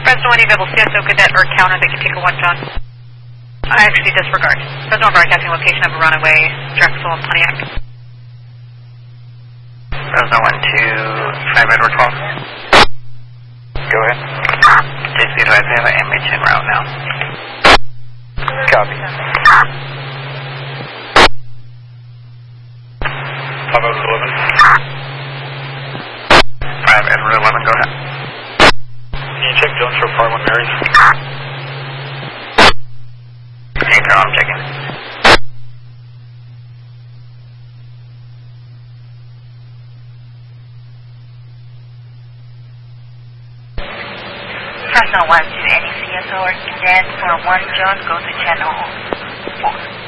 Fresno, any available CSO cadet or counter that can take a 1 John? I actually disregard. Fresno broadcasting location of a runaway, Drexel and Pontiac. Fresno 1-2, 5 Edward 12. Go ahead. JC, do I have an image en route now? Copy. 5 Edward 11. 5 Edward 11, go ahead. Can you check Jones for Part 1 Marys? Hey, Carl, I'm checking. Fresno 1 to any CSO or cadet for 1 John, go to channel 4.